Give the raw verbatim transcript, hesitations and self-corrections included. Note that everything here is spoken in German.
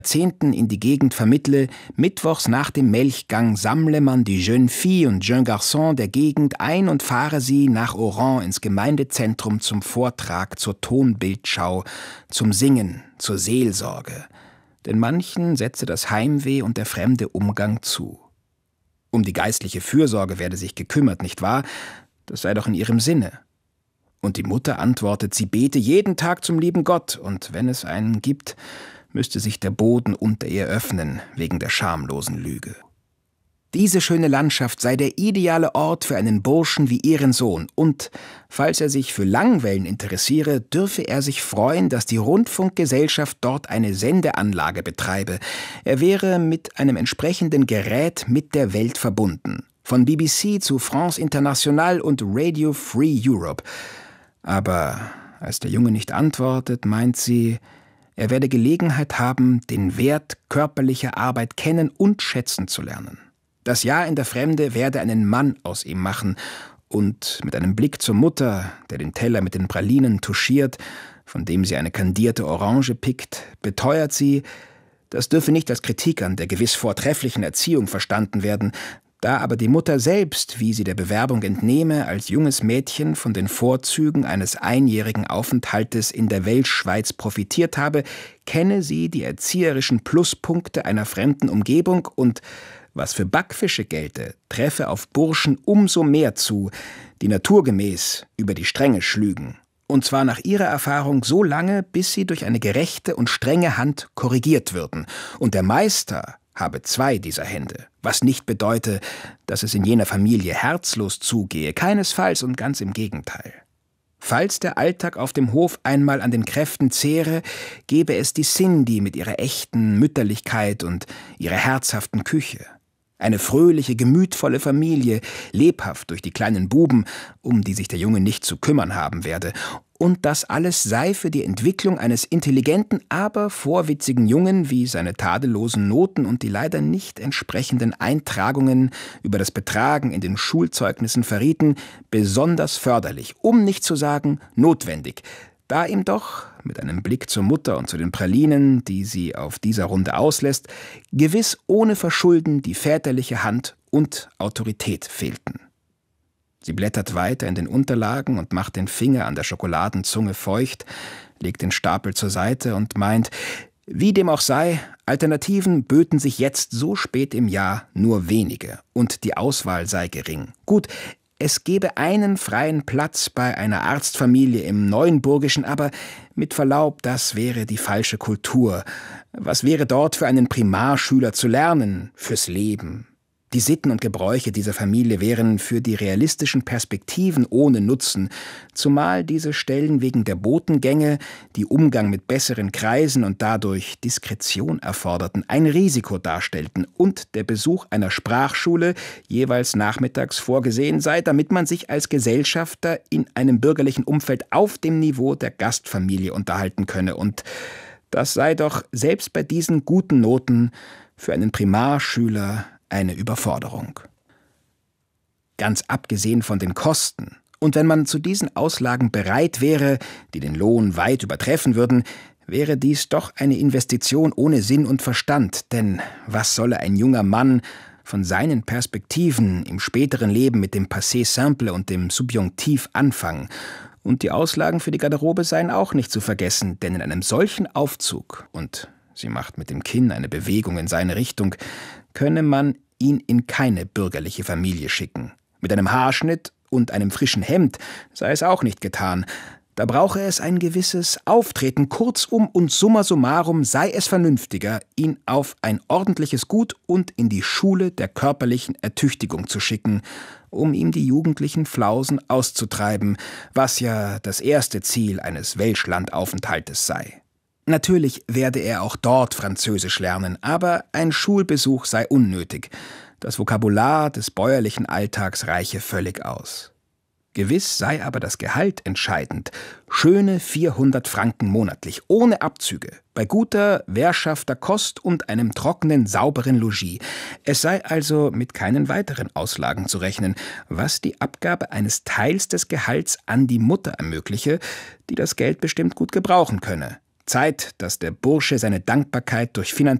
Jahrzehnten in die Gegend vermittle, mittwochs nach dem Melchgang sammle man die Jeunes Filles und Jeunes Garçons der Gegend ein und fahre sie nach Oran ins Gemeindezentrum zum Vortrag, zur Tonbildschau, zum Singen, zur Seelsorge. Denn manchen setze das Heimweh und der fremde Umgang zu. Um die geistliche Fürsorge werde sich gekümmert, nicht wahr? Das sei doch in ihrem Sinne. Und die Mutter antwortet, sie bete jeden Tag zum lieben Gott, und wenn es einen gibt, müsste sich der Boden unter ihr öffnen, wegen der schamlosen Lüge. Diese schöne Landschaft sei der ideale Ort für einen Burschen wie ihren Sohn, und, falls er sich für Langwellen interessiere, dürfe er sich freuen, dass die Rundfunkgesellschaft dort eine Sendeanlage betreibe. Er wäre mit einem entsprechenden Gerät mit der Welt verbunden, von B B C zu France International und Radio Free Europe. Aber als der Junge nicht antwortet, meint sie, er werde Gelegenheit haben, den Wert körperlicher Arbeit kennen und schätzen zu lernen. Das Jahr in der Fremde werde einen Mann aus ihm machen, und mit einem Blick zur Mutter, der den Teller mit den Pralinen touchiert, von dem sie eine kandierte Orange pickt, beteuert sie, das dürfe nicht als Kritik an der gewiss vortrefflichen Erziehung verstanden werden, da aber die Mutter selbst, wie sie der Bewerbung entnehme, als junges Mädchen von den Vorzügen eines einjährigen Aufenthaltes in der Weltschweiz profitiert habe, kenne sie die erzieherischen Pluspunkte einer fremden Umgebung und, was für Backfische gelte, treffe auf Burschen umso mehr zu, die naturgemäß über die Stränge schlügen. Und zwar nach ihrer Erfahrung so lange, bis sie durch eine gerechte und strenge Hand korrigiert würden. Und der Meister habe zwei dieser Hände, was nicht bedeute, dass es in jener Familie herzlos zugehe, keinesfalls und ganz im Gegenteil. Falls der Alltag auf dem Hof einmal an den Kräften zehre, gebe es die Cindy mit ihrer echten Mütterlichkeit und ihrer herzhaften Küche. Eine fröhliche, gemütvolle Familie, lebhaft durch die kleinen Buben, um die sich der Junge nicht zu kümmern haben werde. Und das alles sei für die Entwicklung eines intelligenten, aber vorwitzigen Jungen, wie seine tadellosen Noten und die leider nicht entsprechenden Eintragungen über das Betragen in den Schulzeugnissen verrieten, besonders förderlich, um nicht zu sagen notwendig, da ihm doch, mit einem Blick zur Mutter und zu den Pralinen, die sie auf dieser Runde auslässt, gewiss ohne Verschulden die väterliche Hand und Autorität fehlten. Sie blättert weiter in den Unterlagen und macht den Finger an der Schokoladenzunge feucht, legt den Stapel zur Seite und meint, wie dem auch sei, Alternativen böten sich jetzt so spät im Jahr nur wenige und die Auswahl sei gering. Gut, es gebe einen freien Platz bei einer Arztfamilie im Neuenburgischen, aber mit Verlaub, das wäre die falsche Kultur. Was wäre dort für einen Primarschüler zu lernen, fürs Leben? Die Sitten und Gebräuche dieser Familie wären für die realistischen Perspektiven ohne Nutzen, zumal diese Stellen wegen der Botengänge, die Umgang mit besseren Kreisen und dadurch Diskretion erforderten, ein Risiko darstellten und der Besuch einer Sprachschule jeweils nachmittags vorgesehen sei, damit man sich als Gesellschafter in einem bürgerlichen Umfeld auf dem Niveau der Gastfamilie unterhalten könne. Und das sei doch selbst bei diesen guten Noten für einen Primarschüler eine Überforderung. Ganz abgesehen von den Kosten, und wenn man zu diesen Auslagen bereit wäre, die den Lohn weit übertreffen würden, wäre dies doch eine Investition ohne Sinn und Verstand, denn was solle ein junger Mann von seinen Perspektiven im späteren Leben mit dem Passé simple und dem Subjunktiv anfangen? Und die Auslagen für die Garderobe seien auch nicht zu vergessen, denn in einem solchen Aufzug, und sie macht mit dem Kinn eine Bewegung in seine Richtung, könne man ihn in keine bürgerliche Familie schicken. Mit einem Haarschnitt und einem frischen Hemd sei es auch nicht getan. Da brauche es ein gewisses Auftreten, kurzum und summa summarum sei es vernünftiger, ihn auf ein ordentliches Gut und in die Schule der körperlichen Ertüchtigung zu schicken, um ihm die jugendlichen Flausen auszutreiben, was ja das erste Ziel eines Welschlandaufenthaltes sei. Natürlich werde er auch dort Französisch lernen, aber ein Schulbesuch sei unnötig. Das Vokabular des bäuerlichen Alltags reiche völlig aus. Gewiss sei aber das Gehalt entscheidend. Schöne vierhundert Franken monatlich, ohne Abzüge, bei guter Währschafter Kost und einem trockenen, sauberen Logis. Es sei also mit keinen weiteren Auslagen zu rechnen, was die Abgabe eines Teils des Gehalts an die Mutter ermögliche, die das Geld bestimmt gut gebrauchen könne. Zeit, dass der Bursche seine Dankbarkeit durch finanzielle